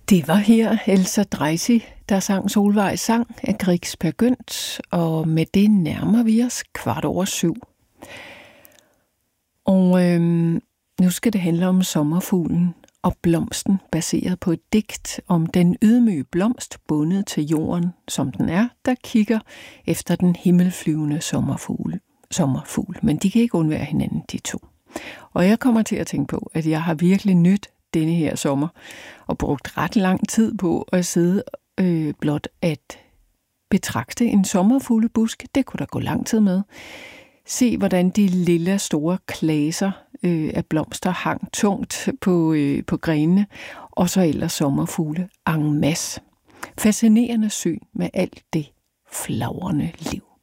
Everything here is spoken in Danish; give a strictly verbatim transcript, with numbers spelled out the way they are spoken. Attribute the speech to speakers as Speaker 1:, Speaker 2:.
Speaker 1: Det var her Elsa Dreisig, der sang Solvejs sang af Griegs Peer Gynt, og med det nærmer vi os kvart over syv. Og øhm, nu skal det handle om sommerfuglen og blomsten, baseret på et digt om den ydmyge blomst, bundet til jorden, som den er, der kigger efter den himmelflyvende sommerfugl. sommerfugl. Men de kan ikke undvære hinanden, de to. Og jeg kommer til at tænke på, at jeg har virkelig nydt denne her sommer, og brugt ret lang tid på at sidde øh, blot at betragte en sommerfuglebusk. Det kunne der gå lang tid med. Se, hvordan de lille store klaser øh, af blomster hang tungt på, øh, på grenene, og så ellers sommerfugle en masse. Fascinerende syn med alt det flagrende liv.